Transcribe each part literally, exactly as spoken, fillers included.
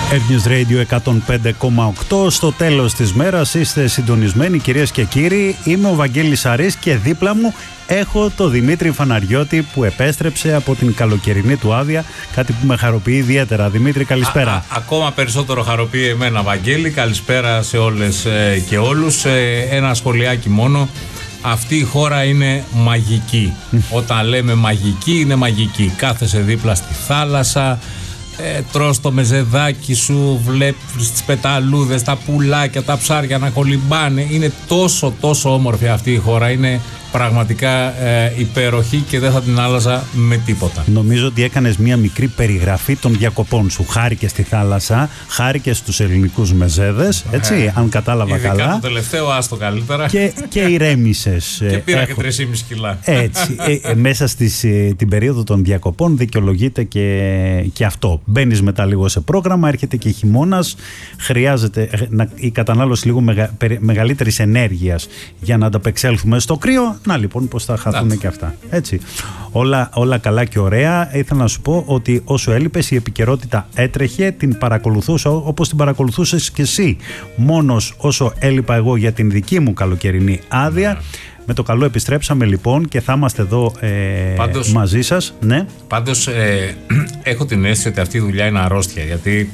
News Radio εκατόν πέντε κόμμα οκτώ. Στο τέλος της μέρας είστε συντονισμένοι, κυρίες και κύριοι. Είμαι ο Βαγγέλης Αρής και δίπλα μου έχω το Δημήτρη Φαναριώτη που επέστρεψε από την καλοκαιρινή του άδεια. Κάτι που με χαροποιεί ιδιαίτερα. Δημήτρη, καλησπέρα. Α, α, ακόμα περισσότερο χαροποιεί εμένα, Βαγγέλη. Καλησπέρα σε όλες ε, και όλους. Ε, ένα σχολιάκι μόνο. Αυτή η χώρα είναι μαγική. Όταν λέμε μαγική, είναι μαγική. Κάθεσαι δίπλα στη θάλασσα. Ε, τρως το μεζεδάκι σου, βλέπεις τις πεταλούδες, τα πουλάκια, τα ψάρια να κολυμπάνε. Είναι τόσο τόσο όμορφη αυτή η χώρα. Είναι πραγματικά ε, υπέροχη και δεν θα την άλλαζα με τίποτα. Νομίζω ότι έκανες μία μικρή περιγραφή των διακοπών σου. Χάρηκες στη θάλασσα, χάρηκες στους ελληνικούς μεζέδες, έτσι, ε, αν κατάλαβα ειδικά καλά. Το τελευταίο, άστο καλύτερα. Και, και ηρέμησες. Και πήρα Έχω... και τρία κόμμα πέντε κιλά. Έτσι, ε, ε, μέσα στις, ε, την περίοδο των διακοπών δικαιολογείται και, και αυτό. Μπαίνεις μετά λίγο σε πρόγραμμα, έρχεται και χειμώνας, χρειάζεται να, η κατανάλωση λίγο μεγα, περι, μεγαλύτερης ενέργειας για να ανταπεξέλθουμε στο κρύο. Να λοιπόν πως θα χαθούν και αυτά. Έτσι. Όλα, όλα καλά και ωραία. Ήθελα να σου πω ότι όσο έλειπες η επικαιρότητα έτρεχε, την παρακολουθούσα όπως την παρακολουθούσες και εσύ. Μόνος όσο έλειπα εγώ για την δική μου καλοκαιρινή άδεια. Yeah. Με το καλό επιστρέψαμε λοιπόν και θα είμαστε εδώ ε, πάντως, μαζί σας. Ναι. Πάντως ε, έχω την αίσθηση ότι αυτή η δουλειά είναι αρρώστια, γιατί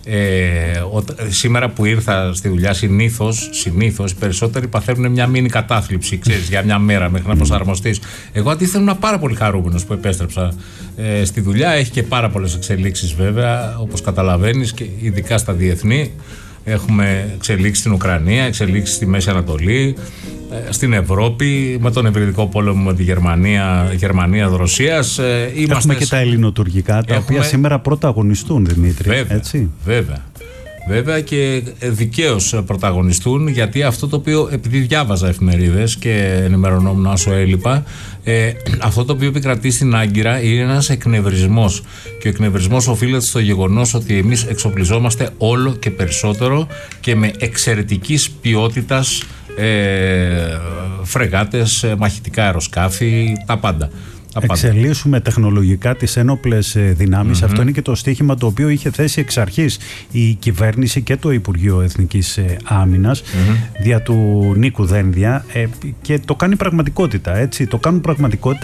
Ε, ο, σήμερα που ήρθα στη δουλειά συνήθως, συνήθως οι περισσότεροι παθαίνουν μια μίνι κατάθλιψη, ξέρεις, για μια μέρα μέχρι να προσαρμοστείς. Εγώ αντίθετα ήμουν πάρα πολύ χαρούμενος που επέστρεψα ε, στη δουλειά. Έχει και πάρα πολλές εξελίξεις βέβαια, όπως καταλαβαίνεις, και ειδικά στα διεθνή. Έχουμε εξελίξεις στην Ουκρανία, εξελίξεις στη Μέση Ανατολή, στην Ευρώπη, με τον ευρυδικό πόλεμο με τη Γερμανία, Γερμανία Ρωσίας. Είμαστε... Έχουμε και τα ελληνοτουρκικά, τα Έχουμε... οποία σήμερα πρωταγωνιστούν, Δημήτρη. Βέβαια, έτσι. βέβαια. Βέβαια και δικαίως πρωταγωνιστούν, γιατί αυτό το οποίο, επειδή διάβαζα εφημερίδες και ενημερωνόμουν όσο έλειπα, ε, αυτό το οποίο επικρατεί στην Άγκυρα είναι ένας εκνευρισμός. Και ο εκνευρισμός οφείλεται στο γεγονός ότι εμείς εξοπλιζόμαστε όλο και περισσότερο και με εξαιρετικής ποιότητας ε, φρεγάτες, μαχητικά αεροσκάφη, τα πάντα. Εξελίσσουμε τεχνολογικά τις ένοπλες δυνάμεις. Mm-hmm. Αυτό είναι και το στίχημα το οποίο είχε θέσει εξ αρχής η κυβέρνηση και το Υπουργείο Εθνικής Άμυνας mm-hmm. δια του Νίκου Δένδια, ε, και το κάνει πραγματικότητα, έτσι. Το κάνουν πραγματικότητα